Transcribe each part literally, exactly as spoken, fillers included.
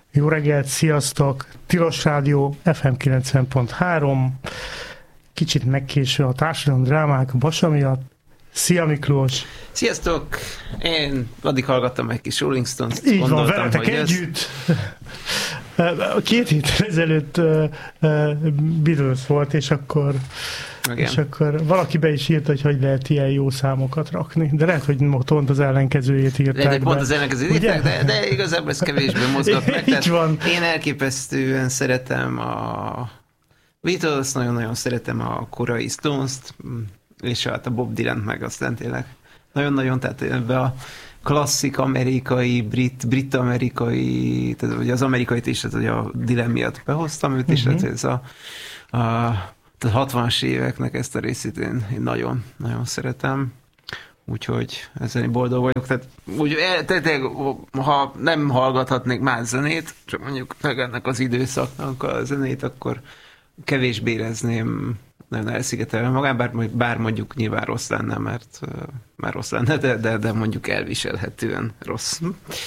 Jó reggelt, sziasztok! Tilos Rádió, ef em kilencven pont három. Kicsit megkéső a társadalmi drámák a Basa miatt. Szia Miklós! Sziasztok! Én addig hallgattam egy kis Rolling Stones-t. Így gondoltam, van, veletek hogy együtt. Ez... Két héttel ezelőtt uh, uh, Beatles volt, és akkor, és akkor valaki be is írta, hogy hogy lehet ilyen jó számokat rakni. De lehet, hogy pont az ellenkezőjét írták lehet, hogy pont be. az ellenkezőjét írták, de, de igazából ez kevésbé mozgat meg. Így van. Én elképesztően szeretem a Beatles, nagyon-nagyon szeretem a korai Stones-t, és hát a Bob Dylan meg aztán tényleg nagyon-nagyon, tehát ebbe a klasszik amerikai, brit, brit-amerikai, tehát ugye az amerikait is, tehát ugye a Dylan miatt behoztam őt is, uh-huh. tehát ez a, a tehát hatvanas éveknek ezt a részét én, én nagyon, nagyon szeretem. Úgyhogy ezzel én boldog vagyok. Tehát, úgy, tehát, ha nem hallgathatnék más zenét, csak mondjuk meg ennek az időszaknak a zenét, akkor kevésbé érezném nagyon elszigetelve magán, bár, bár mondjuk nyilván rossz lenne, mert már rossz lenne, de, de, de mondjuk elviselhetően rossz.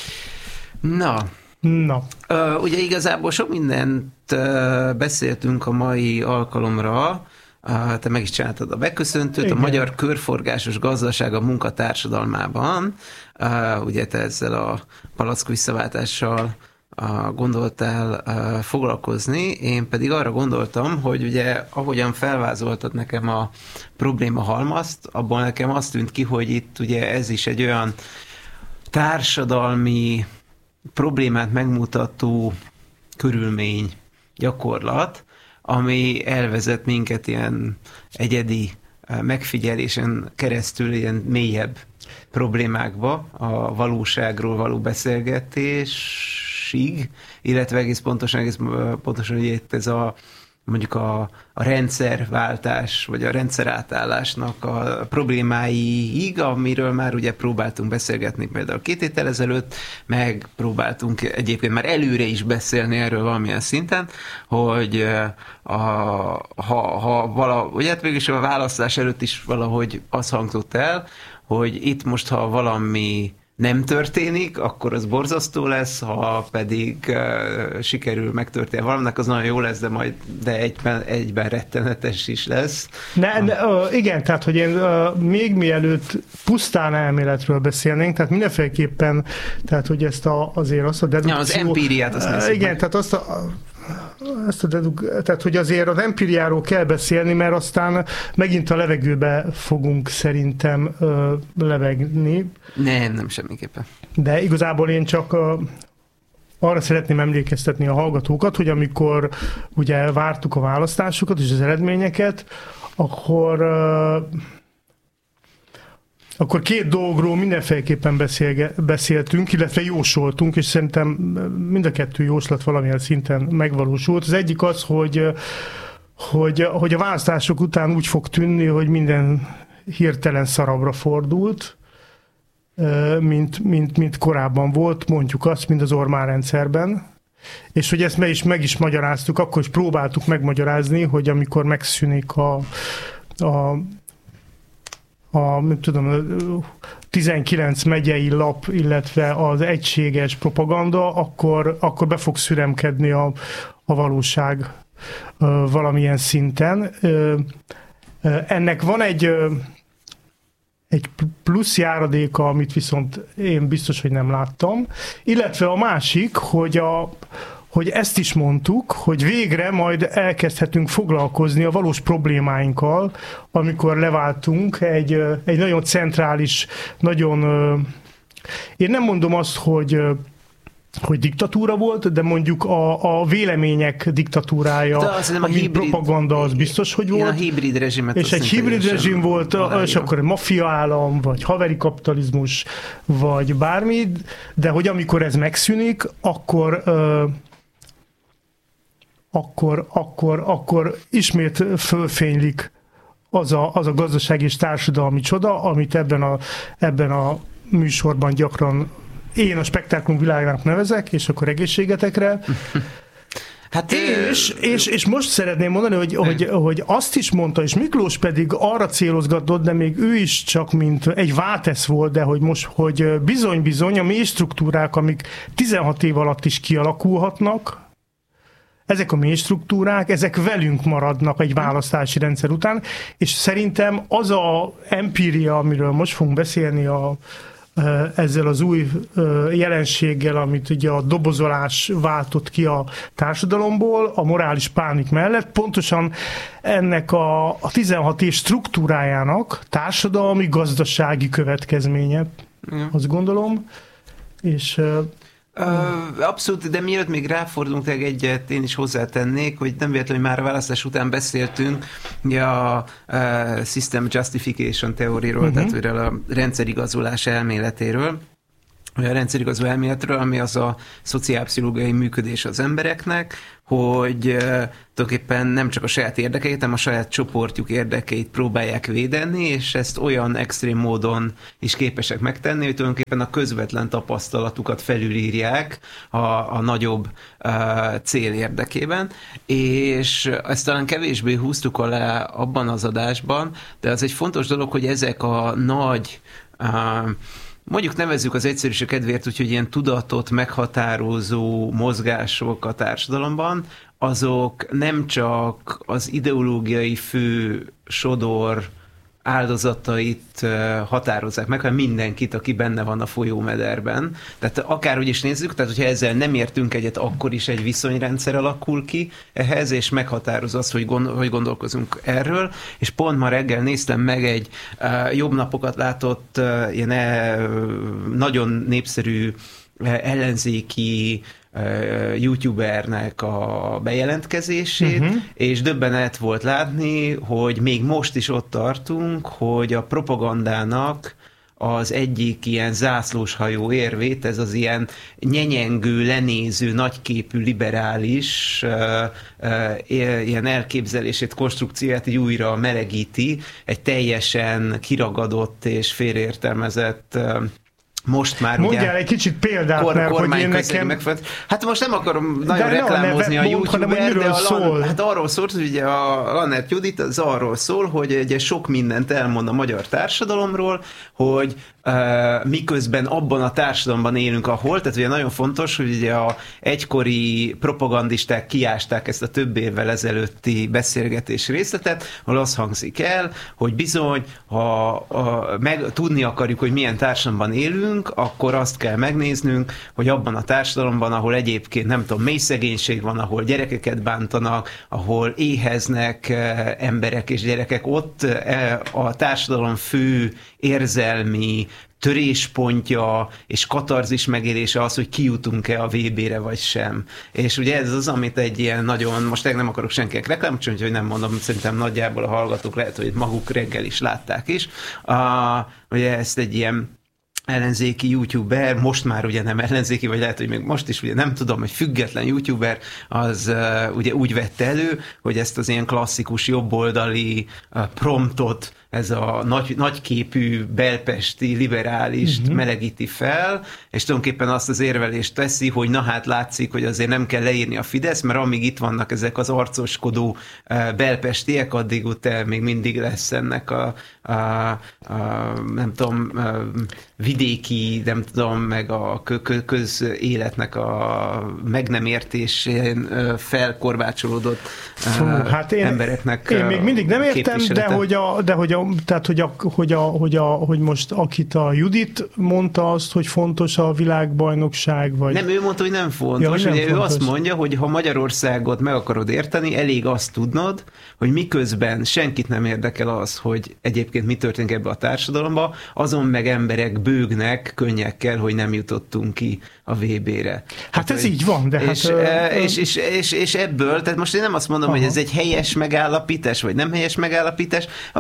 Na. Na. Uh, ugye igazából sok mindent uh, beszéltünk a mai alkalomra. Uh, te meg is csináltad a beköszöntőt. Igen. A magyar körforgásos gazdaság a munkatársadalmában. Uh, ugye te ezzel a palack visszaváltással uh, gondoltál uh, foglalkozni. Én pedig arra gondoltam, hogy ugye ahogyan felvázoltad nekem a probléma halmazt, abban nekem azt tűnt ki, hogy itt ugye ez is egy olyan társadalmi problémát megmutató körülmény, gyakorlat, ami elvezet minket ilyen egyedi megfigyelésen keresztül ilyen mélyebb problémákba, a valóságról való beszélgetésig, illetve egész pontosan, egész pontosan ugye itt ez a mondjuk a, a rendszerváltás, vagy a rendszerátállásnak a problémáiig, amiről már ugye próbáltunk beszélgetni például két héttel ezelőtt, meg próbáltunk egyébként már előre is beszélni erről valamilyen szinten, hogy a, ha, ha vala, ugye hát végülis a választás előtt is valahogy az hangzott el, hogy itt most, ha valami nem történik, akkor az borzasztó lesz, ha pedig uh, sikerül megtörténni valaminek, az nagyon jó lesz, de majd de egyben, egyben rettenetes is lesz. Ne, ne, uh, igen, tehát, hogy én uh, még mielőtt pusztán elméletről beszélnénk, tehát mindenféleképpen, tehát, hogy ezt a, azért azt a dedukció... Ja, az empíriát azt uh, Igen, meg. tehát azt a... Ezt a deduk, tehát, hogy azért az empíriáról kell beszélni, mert aztán megint a levegőbe fogunk szerintem ö, levegni. Nem, nem semmiképpen. De igazából én csak ö, arra szeretném emlékeztetni a hallgatókat, hogy amikor ugye vártuk a választásokat és az eredményeket, akkor ö, akkor két dologról mindenféleképpen beszélge, beszéltünk, illetve jósoltunk, és szerintem mind a kettő jóslat valamilyen szinten megvalósult. Az egyik az, hogy, hogy, hogy a választások után úgy fog tűnni, hogy minden hirtelen szarabra fordult, mint, mint, mint korábban volt, mondjuk azt, mint az Orbán rendszerben. És hogy ezt meg is, meg is magyaráztuk, akkor is próbáltuk megmagyarázni, hogy amikor megszűnik a, a a, nem tudom, tizenkilenc megyei lap, illetve az egységes propaganda, akkor, akkor be fog szüremkedni a, a valóság valamilyen szinten. Ennek van egy, egy plusz járadéka, amit viszont én biztos, hogy nem láttam, illetve a másik, hogy a hogy ezt is mondtuk, hogy végre majd elkezdhetünk foglalkozni a valós problémáinkkal, amikor leváltunk egy, egy nagyon centrális, nagyon... Én nem mondom azt, hogy, hogy diktatúra volt, de mondjuk a, a vélemények diktatúrája, a hibrid, propaganda, az biztos, hogy volt. A hibrid rezsimet. És egy hibrid rezsim volt, aláírva. És akkor egy maffia állam, vagy haveri kapitalizmus, vagy bármi, de hogy amikor ez megszűnik, akkor... Akkor, akkor, akkor ismét fölfénylik az a, az a gazdasági és társadalmi csoda, amit ebben a, ebben a műsorban gyakran én a spektáklum világának nevezek, és akkor egészségetekre. Hát, és, és, és most szeretném mondani, hogy, hogy, hogy azt is mondta, és Miklós pedig arra célozgatott, de még ő is csak mint egy váltesz volt, de hogy most, hogy bizony-bizony a mély struktúrák, amik tizenhat év alatt is kialakulhatnak, ezek a mély struktúrák, ezek velünk maradnak egy választási rendszer után, és szerintem az a empíria, amiről most fogunk beszélni a ezzel az új jelenséggel, amit ugye a dobozolás váltott ki a társadalomból, a morális pánik mellett, pontosan ennek a, a tizenhat év struktúrájának társadalmi, gazdasági következménye, ja. azt gondolom, és Uh, abszolút, de mielőtt még ráfordulunk, egyet én is hozzátennék, hogy nem véletlenül, hogy már a választás után beszéltünk ugye a uh, System Justification teóriról, uh-huh. tehát a rendszerigazolás elméletéről, a rendszerigazoló elméletről, ami az a szociálpszichológiai működés az embereknek, hogy uh, tulajdonképpen nem csak a saját érdekeit, hanem a saját csoportjuk érdekeit próbálják védeni, és ezt olyan extrém módon is képesek megtenni, hogy tulajdonképpen a közvetlen tapasztalatukat felülírják a, a nagyobb uh, cél érdekében, és ezt talán kevésbé húztuk alá abban az adásban, de az egy fontos dolog, hogy ezek a nagy uh, mondjuk nevezzük az egyszerűség kedvéért, úgyhogy ilyen tudatot meghatározó mozgások a társadalomban, azok nem csak az ideológiai fő sodor áldozatait határozzák meg, hanem mindenkit, aki benne van a folyómederben. Tehát akárhogy is nézzük, tehát hogyha ezzel nem értünk egyet, akkor is egy viszonyrendszer alakul ki ehhez, és meghatároz azt, hogy, gond, hogy gondolkozunk erről. És pont ma reggel néztem meg egy uh, jobb napokat látott uh, ilyen uh, nagyon népszerű uh, ellenzéki youtubernek a bejelentkezését, uh-huh. és döbbenet volt látni, hogy még most is ott tartunk, hogy a propagandának az egyik ilyen zászlóshajó érvét, ez az ilyen nyenyengő, lenéző, nagyképű, liberális uh, uh, ilyen elképzelését, konstrukcióját így újra melegíti, egy teljesen kiragadott és félreértelmezett uh, most már mondjál ugye... egy kicsit példát, kor, mert hogy én nekem... Megfelt. Hát most nem akarom nagyon de reklámozni a YouTube-et, de a szól. Hát arról szólt, hogy ugye a Lannert Judit az arról szól, hogy ugye sok mindent elmond a magyar társadalomról, hogy uh, miközben abban a társadalomban élünk, ahol, tehát ugye nagyon fontos, hogy ugye a egykori propagandisták kiásták ezt a több évvel ezelőtti beszélgetés részletet, ahol az hangzik el, hogy bizony, ha a, meg, tudni akarjuk, hogy milyen társadalomban élünk, akkor azt kell megnéznünk, hogy abban a társadalomban, ahol egyébként nem tudom, mély szegénység van, ahol gyerekeket bántanak, ahol éheznek eh, emberek és gyerekek, ott eh, a társadalom fő érzelmi töréspontja és katarzis megélése az, hogy kijutunk-e a vé bé-re vagy sem. És ugye ez az, amit egy ilyen nagyon, most nem akarok senkinek reklámot, úgyhogy nem mondom, szerintem nagyjából a hallgatók lehet, hogy maguk reggel is látták is. Uh, ugye ezt egy ilyen ellenzéki youtuber, most már ugye nem ellenzéki, vagy lehet, hogy még most is, ugye nem tudom, hogy független youtuber, az uh, ugye úgy vette elő, hogy ezt az ilyen klasszikus jobboldali uh, promptot, ez a nagy, nagyképű belpesti liberális uh-huh. melegíti fel, és tulajdonképpen azt az érvelést teszi, hogy na hát látszik, hogy azért nem kell leírni a Fidesz, mert amíg itt vannak ezek az arcoskodó uh, belpestiek, addig utána még mindig lesz ennek a, a, a nem tudom, a vidéki, nem tudom, meg a közéletnek a meg nem értésén felkorbácsolódott Fú, hát én, embereknek én még mindig nem értem, de hogy a, de hogy a tehát, hogy, a, hogy, a, hogy, a, hogy most akit a Judit mondta azt, hogy fontos a világbajnokság, vagy... Nem, ő mondta, hogy nem fontos. Ja, nem ugye fontos. Ő azt mondja, hogy ha Magyarországot meg akarod érteni, elég azt tudnod, hogy miközben senkit nem érdekel az, hogy egyébként mi történik ebbe a társadalomba, azon meg emberek bőgnek könnyekkel, hogy nem jutottunk ki a vé bé-re. Hát tehát, ez így van, de és, hát... És, és, és, és ebből, tehát most én nem azt mondom, aha. hogy ez egy helyes megállapítás, vagy nem helyes megállapítás, arra utal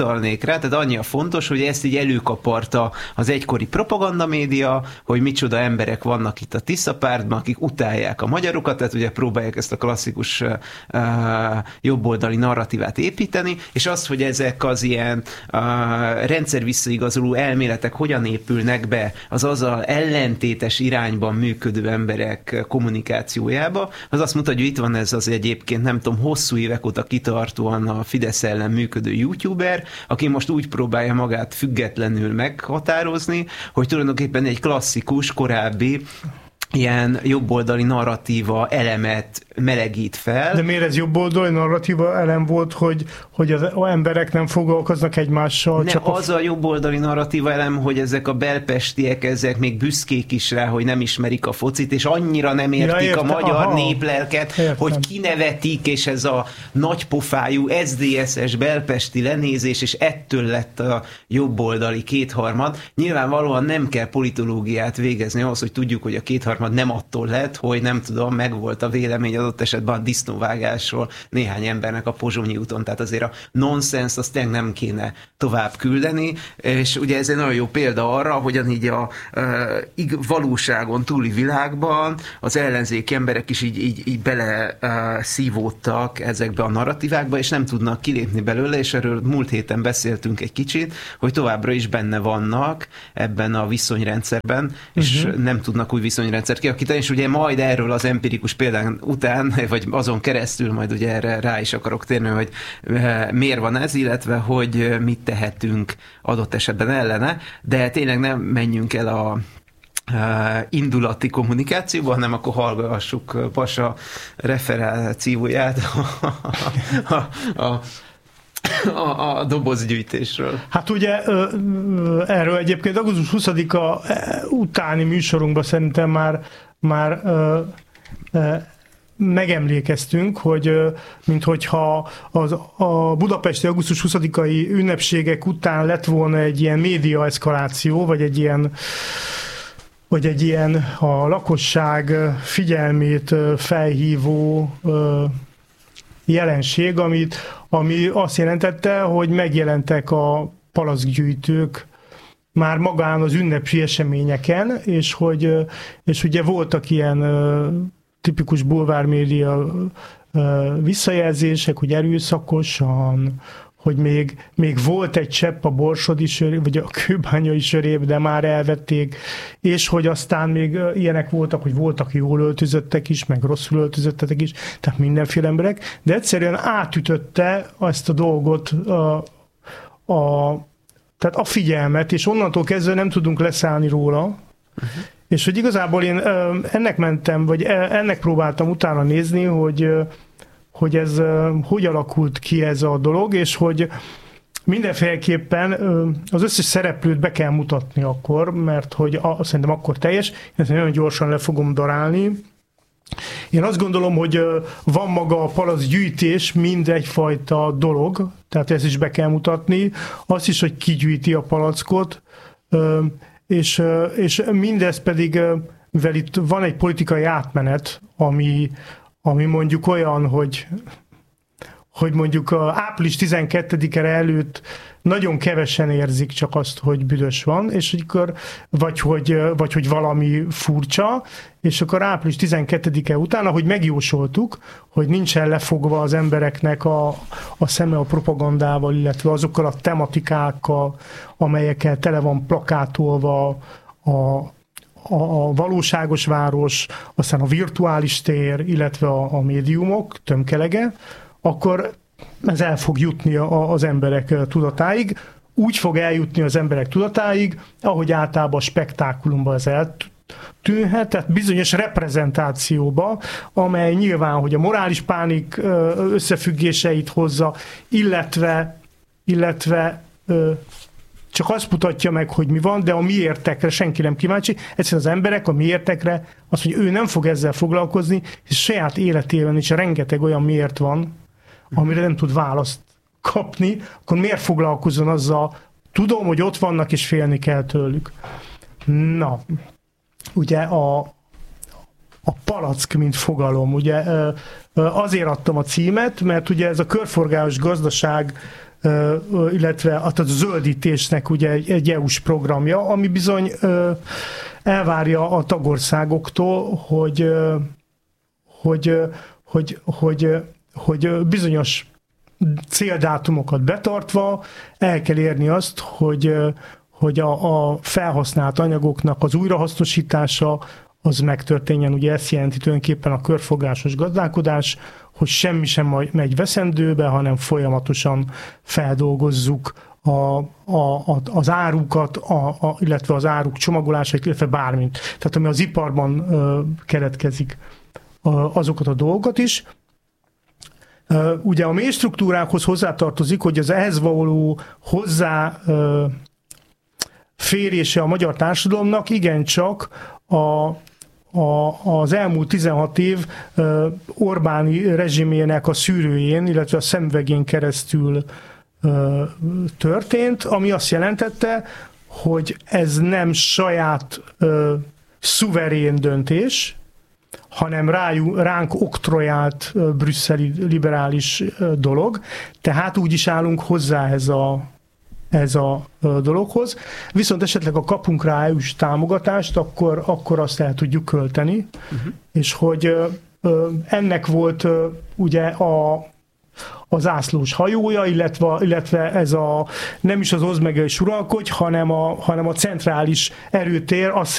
utalnék rá, tehát annyi a fontos, hogy ezt így előkaparta az egykori propagandamédia, hogy micsoda emberek vannak itt a Tisza-pártban, akik utálják a magyarokat, tehát ugye próbálják ezt a klasszikus uh, jobboldali narratívát építeni, és az, hogy ezek az ilyen uh, rendszer visszaigazoló elméletek hogyan épülnek be az azzal ellentétes irányban működő emberek kommunikációjába, az azt mutatja, hogy itt van ez az egyébként nem tudom, hosszú évek óta kitartóan a Fidesz ellen működő youtuber, aki most úgy próbálja magát függetlenül meghatározni, hogy tulajdonképpen egy klasszikus, korábbi ilyen jobboldali narratíva elemet melegít fel. De miért ez jobboldali narratíva elem volt, hogy, hogy az emberek nem foglalkoznak egymással? Nem, csak az a, a jobboldali narratíva elem, hogy ezek a belpestiek, ezek még büszkék is rá, hogy nem ismerik a focit, és annyira nem értik ja, érte, a magyar aha, néplelket, értem. Hogy kinevetik, és ez a nagypofájú es zé dé es-es belpesti lenézés, és ettől lett a jobboldali kétharmad. Nyilvánvalóan nem kell politológiát végezni ahhoz, hogy tudjuk, hogy a kétharmad nem attól lett, hogy nem tudom, megvolt a vélemény adott esetben a disznóvágásról néhány embernek a Pozsonyi úton, tehát azért a nonsens azt tényleg nem kéne tovább küldeni, és ugye ez egy nagyon jó példa arra, hogyan így a uh, valóságon túli világban az ellenzéki emberek is így, így, így bele uh, szívódtak ezekbe a narratívákba, és nem tudnak kilépni belőle, és erről múlt héten beszéltünk egy kicsit, hogy továbbra is benne vannak ebben a viszonyrendszerben, uh-huh. és nem tudnak új viszonyrendszert kialakítani, és ugye majd erről az empirikus példán után, vagy azon keresztül majd ugye erre rá is akarok térni, hogy miért van ez, illetve hogy mit tehetünk adott esetben ellene, de tényleg nem menjünk el a Uh, indulati kommunikációban, hanem akkor hallgassuk Pasa referációját a, a, a, a, a dobozgyűjtésről. Hát ugye erről egyébként augusztus huszadika utáni műsorunkban szerintem már, már megemlékeztünk, hogy minthogyha az, a budapesti augusztus huszadikai ünnepségek után lett volna egy ilyen média eszkaláció, vagy egy ilyen vagy egy ilyen a lakosság figyelmét felhívó jelenség, amit, ami azt jelentette, hogy megjelentek a palackgyűjtők már magán az ünnepi eseményeken, és hogy és ugye voltak ilyen tipikus bulvármédia visszajelzések, hogy erőszakosan, hogy még, még volt egy csepp a borsodi sör, vagy a kőbányai sörébb, de már elvették, és hogy aztán még ilyenek voltak, hogy voltak jól öltözöttek is, meg rosszul öltözöttek is, tehát mindenféle emberek, de egyszerűen átütötte ezt a dolgot a, a, tehát a figyelmet, és onnantól kezdve nem tudunk leszállni róla, uh-huh. És hogy igazából én ennek mentem, vagy ennek próbáltam utána nézni, hogy hogy ez hogy alakult ki ez a dolog, és hogy mindenféleképpen az összes szereplőt be kell mutatni akkor, mert hogy a, szerintem akkor teljes, ezt nagyon gyorsan le fogom darálni. Én azt gondolom, hogy van maga a palackgyűjtés, mind egyfajta dolog, tehát ezt is be kell mutatni, azt is, hogy ki gyűjti a palackot, és, és mindez pedig, mivel itt van egy politikai átmenet, ami ami mondjuk olyan, hogy, hogy mondjuk április tizenkettedike előtt nagyon kevesen érzik csak azt, hogy büdös van, és akkor, vagy, hogy, vagy hogy valami furcsa, és akkor április tizenkettedike után, ahogy megjósoltuk, hogy nincsen lefogva az embereknek a, a szeme a propagandával, illetve azokkal a tematikákkal, amelyekkel tele van plakátolva a a valóságos város, aztán a virtuális tér, illetve a, a médiumok tömkelege, akkor ez el fog jutni a, az emberek tudatáig. Úgy fog eljutni az emberek tudatáig, ahogy általában a spektákulumban ez eltűnhet, tehát bizonyos reprezentációba, amely nyilván, hogy a morális pánik összefüggéseit hozza, illetve, illetve csak azt mutatja meg, hogy mi van, de a miértekre senki nem kíváncsi. Egyszerűen az emberek a miértekre, az, hogy ő nem fog ezzel foglalkozni, és saját életében is rengeteg olyan miért van, amire nem tud választ kapni, akkor miért foglalkozzon azzal? Tudom, hogy ott vannak, és félni kell tőlük. Na, ugye a, a palack, mint fogalom. Ugye azért adtam a címet, mert ugye ez a körforgásos gazdaság, illetve a zöldítésnek ugye egy, egy é u-s programja, ami bizony elvárja a tagországoktól, hogy, hogy, hogy, hogy, hogy bizonyos céldátumokat betartva el kell érni azt, hogy, hogy a, a felhasznált anyagoknak az újrahasznosítása az megtörténjen. Ugye ezt jelenti tulajdonképpen a körforgásos gazdálkodás, hogy semmi sem megy veszendőbe, hanem folyamatosan feldolgozzuk a, a, az árukat, a, a, illetve az áruk csomagolásait, illetve bármint. Tehát ami az iparban ö, keletkezik, ö, azokat a dolgokat is. Ö, ugye a mély struktúrákhoz hozzátartozik, hogy az ehhez való hozzá ö, férése a magyar társadalomnak igencsak a A, az elmúlt tizenhat év uh, Orbáni rezsimének a szűrőjén, illetve a szemüvegén keresztül uh, történt, ami azt jelentette, hogy ez nem saját uh, szuverén döntés, hanem rájú, ránk oktroyált uh, brüsszeli liberális uh, dolog, tehát úgy is állunk hozzá ez a ez a dologhoz. Viszont esetleg a kapunk rá é u-s támogatást, akkor, akkor azt el tudjuk költeni. Uh-huh. És hogy ennek volt ugye a, az zászlós hajója, illetve, illetve ez a nem is az oszd meg és uralkodj, hanem a, hanem a centrális erőtér, az